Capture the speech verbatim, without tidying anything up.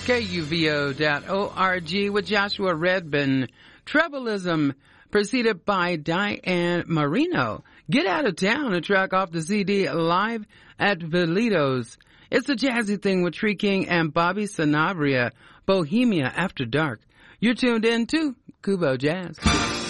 K U V O dot org with Joshua Redman. Trebleism, preceded by Diane Marino. Get Out of Town, a track off the C D Live at Velitos. It's a jazzy thing with Tree King and Bobby Sanabria, Bohemia After Dark. You're tuned in to Kubo Jazz.